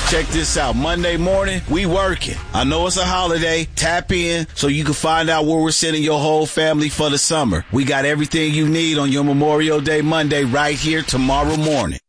Check this out. Monday morning, we working. I know it's a holiday. Tap in so you can find out where we're sending your whole family for the summer. We got everything you need on your Memorial Day Monday right here tomorrow morning.